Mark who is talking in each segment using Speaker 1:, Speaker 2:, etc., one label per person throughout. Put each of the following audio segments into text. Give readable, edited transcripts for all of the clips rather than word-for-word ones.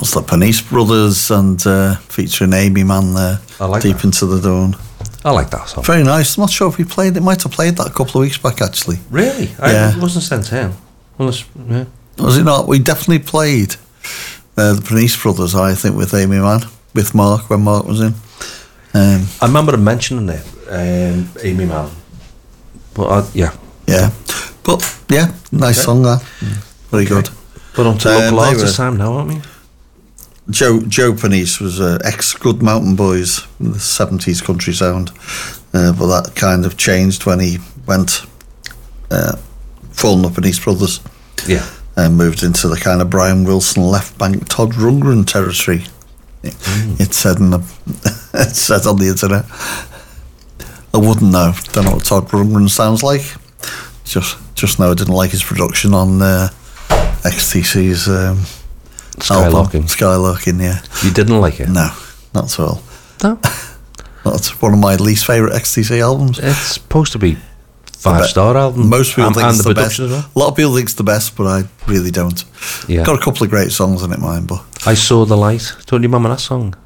Speaker 1: What's the Panisse Brothers and featuring Amy Mann there.
Speaker 2: I like
Speaker 1: Deep
Speaker 2: that.
Speaker 1: Into the Dawn.
Speaker 2: I like that song.
Speaker 1: Very nice. I'm not sure if we played it. Might have played that a couple of weeks back, actually.
Speaker 2: Really?
Speaker 1: Yeah.
Speaker 2: It wasn't sent in. Unless, yeah.
Speaker 1: Was it not? We definitely played the Panisse Brothers, I think, with Amy Mann, with Mark, when Mark was in.
Speaker 2: I remember them mentioning it, Amy Mann. But, yeah.
Speaker 1: Yeah. But, yeah, nice song, that. Very good.
Speaker 2: But on to local
Speaker 1: they
Speaker 2: artist
Speaker 1: were-
Speaker 2: time now, aren't we?
Speaker 1: Joe Panisse was ex-Good Mountain Boys, the 70s country sound, but that kind of changed when he went falling up Panisse Brothers
Speaker 2: Yeah.
Speaker 1: and moved into the kind of Brian Wilson left bank Todd Rundgren territory. It said it said on the internet. I wouldn't know. Don't know what Todd Rundgren sounds like. Just know I didn't like his production on XTC's album, Skylarking. Yeah,
Speaker 2: You didn't like it?
Speaker 1: no, not at all.
Speaker 2: No.
Speaker 1: That's one of my least favourite XTC albums.
Speaker 2: It's supposed to be 5-star album.
Speaker 1: Most people think
Speaker 2: and
Speaker 1: it's
Speaker 2: the
Speaker 1: the best.
Speaker 2: production as well.
Speaker 1: A lot of people think it's the best, but I really don't.
Speaker 2: Yeah.
Speaker 1: Got a couple of great songs in it, mine, but
Speaker 2: I Saw the Light. Don't you remember that song?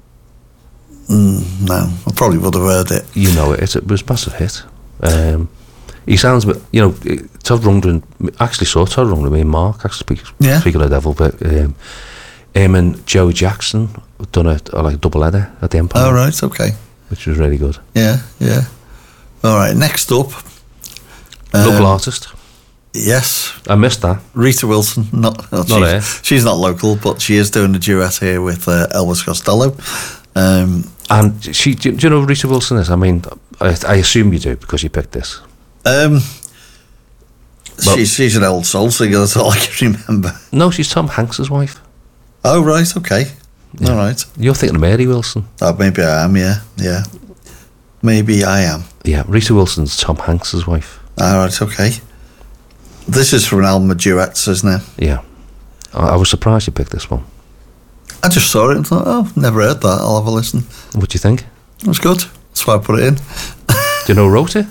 Speaker 1: no, I probably would have heard it.
Speaker 2: You know it. It was a massive hit. He sounds, Todd Rundgren. Actually saw Todd Rundgren, me and Mark. Actually, speaking of the devil, but him and Joey Jackson done a double header at the Empire.
Speaker 1: Oh, right, okay.
Speaker 2: Which was really good.
Speaker 1: Yeah. All right, next up.
Speaker 2: Local artist.
Speaker 1: Yes,
Speaker 2: I missed that.
Speaker 1: Rita Wilson. Not
Speaker 2: here.
Speaker 1: She's not local, but she is doing a duet here with Elvis Costello.
Speaker 2: And she, do you know who Rita Wilson is? I mean, I assume you do because you picked this.
Speaker 1: She's an old soul singer, that's all I can remember.
Speaker 2: No, she's Tom Hanks's wife.
Speaker 1: Oh, right, okay.
Speaker 2: Yeah.
Speaker 1: All right.
Speaker 2: You're thinking of Mary Wilson.
Speaker 1: Oh, maybe I am, yeah. Maybe I am.
Speaker 2: Yeah, Rita Wilson's Tom Hanks's wife.
Speaker 1: All right, okay. This is from an album of duets, isn't it?
Speaker 2: Yeah. I was surprised you picked this one.
Speaker 1: I just saw it and thought, oh, never heard that, I'll have a listen.
Speaker 2: What do you think?
Speaker 1: It was good, that's why I put it in.
Speaker 2: Do you know who wrote it?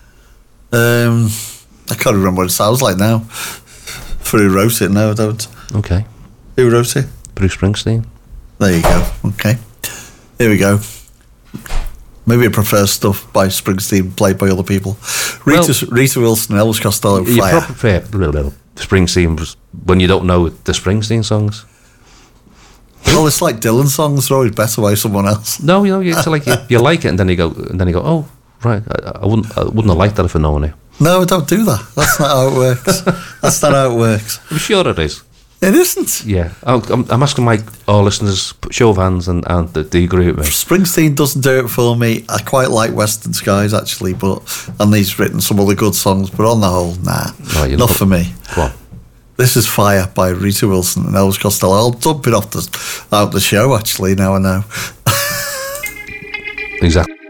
Speaker 1: I can't remember what it sounds like now. For who wrote it, no, I don't.
Speaker 2: Okay.
Speaker 1: Who wrote it?
Speaker 2: Bruce Springsteen.
Speaker 1: There you go, okay. Here we go. Maybe I prefer stuff by Springsteen played by other people. Rita Wilson, Elvis Costello,
Speaker 2: You
Speaker 1: Fire.
Speaker 2: probably prefer Springsteen when you don't know the Springsteen songs.
Speaker 1: Well, it's like Dylan songs, they're always better by someone else.
Speaker 2: No, it's like you like it, and then you go, oh, right, I wouldn't have liked that if I'd known it.
Speaker 1: No, don't do that. That's not how it works. That's not how it works.
Speaker 2: I'm sure it is.
Speaker 1: It isn't.
Speaker 2: Yeah, I'm asking our listeners, show of hands, and do you agree with me?
Speaker 1: Springsteen doesn't do it for me. I quite like Western Skies, actually, and he's written some other good songs, but on the whole,
Speaker 2: No,
Speaker 1: not for me.
Speaker 2: Go on.
Speaker 1: This is Fire by Rita Wilson and Elvis Costello. I'll dump it out the show, actually, now I know.
Speaker 2: Exactly.